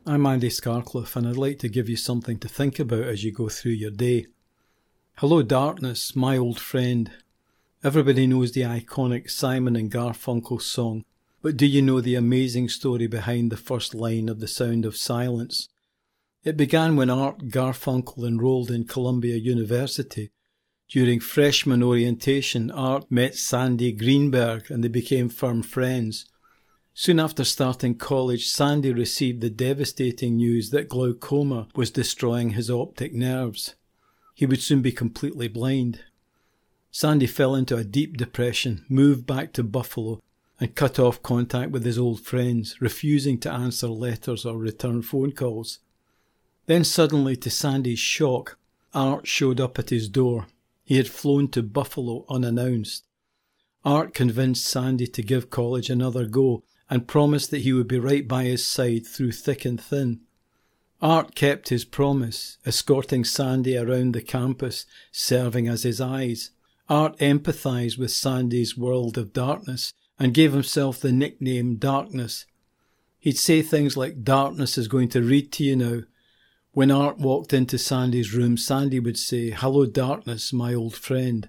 I'm Andy Scarcliffe, and I'd like to give you something to think about as you go through your day. Hello Darkness, my old friend. Everybody knows the iconic Simon and Garfunkel song, but do you know the amazing story behind the first line of The Sound of Silence? It began when Art Garfunkel enrolled in Columbia University. During freshman orientation, Art met Sandy Greenberg and they became firm friends. Soon after starting college, Sandy received the devastating news that glaucoma was destroying his optic nerves. He would soon be completely blind. Sandy fell into a deep depression, moved back to Buffalo, and cut off contact with his old friends, refusing to answer letters or return phone calls. Then suddenly, to Sandy's shock, Art showed up at his door. He had flown to Buffalo unannounced. Art convinced Sandy to give college another go and promised that he would be right by his side through thick and thin. Art kept his promise, escorting Sandy around the campus, serving as his eyes. Art empathised with Sandy's world of darkness and gave himself the nickname Darkness. He'd say things like, "Darkness is going to read to you now." When Art walked into Sandy's room, Sandy would say, "Hello Darkness, my old friend."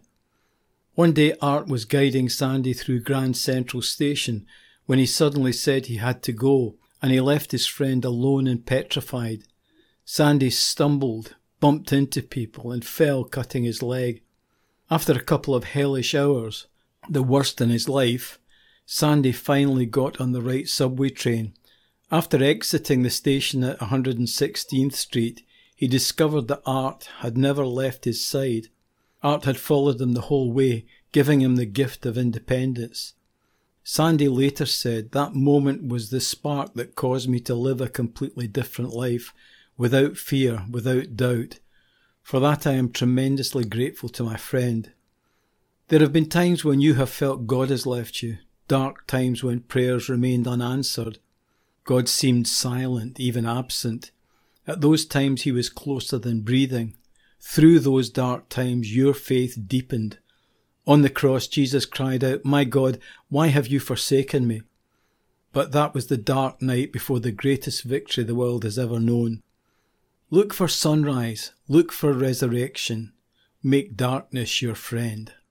One day Art was guiding Sandy through Grand Central Station when he suddenly said he had to go, and he left his friend alone and petrified. Sandy stumbled, bumped into people, and fell, cutting his leg. After a couple of hellish hours, the worst in his life, Sandy finally got on the right subway train. After exiting the station at 116th Street, he discovered that Art had never left his side. Art had followed him the whole way, giving him the gift of independence. Sandy later said, "That moment was the spark that caused me to live a completely different life, without fear, without doubt. For that I am tremendously grateful to my friend." There have been times when you have felt God has left you, dark times when prayers remained unanswered. God seemed silent, even absent. At those times he was closer than breathing. Through those dark times your faith deepened. On the cross, Jesus cried out, "My God, why have you forsaken me?" But that was the dark night before the greatest victory the world has ever known. Look for sunrise. Look for resurrection. Make darkness your friend.